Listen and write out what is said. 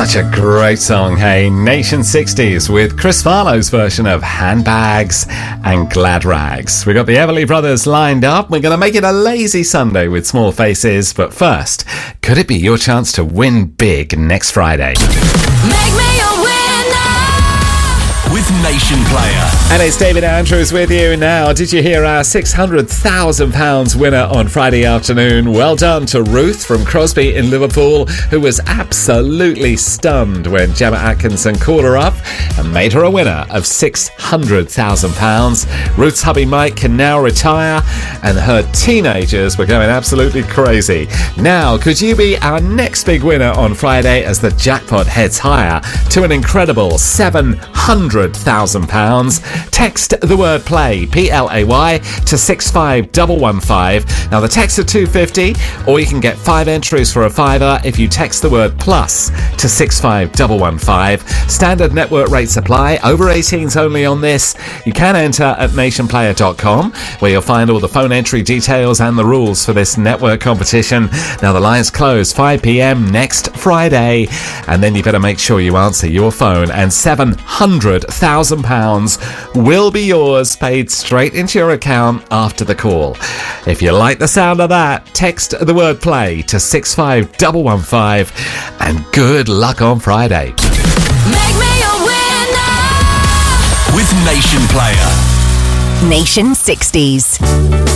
Such a great song, hey? Nation 60s with Chris Farlow's version of Handbags and Glad Rags. We got the Everly Brothers lined up. We're going to make it a lazy Sunday with Small Faces. But first, could it be your chance to win big next Friday? Make me a winner with Nation Player. And it's David Andrews with you now. Did you hear our £600,000 winner on Friday afternoon? Well done to Ruth from Crosby in Liverpool, who was absolutely stunned when Gemma Atkinson called her up and made her a winner of £600,000. Ruth's hubby Mike can now retire, and her teenagers were going absolutely crazy. Now, could you be our next big winner on Friday as the jackpot heads higher to an incredible £700,000? Text the word play, P-L-A-Y, to 65115. Now the text of $2.50, or you can get 5 entries for a fiver if you text the word plus to 65115. Standard network rates apply. Over 18s only on this. You can enter at nationplayer.com, where you'll find all the phone entry details and the rules for this network competition. Now the lines close 5 p.m. next Friday, and then you better make sure you answer your phone, and £700,000 will be yours, paid straight into your account after the call. If you like the sound of that, text the word play to 65115, and good luck on Friday. Make me a winner with Nation Player. Nation 60s.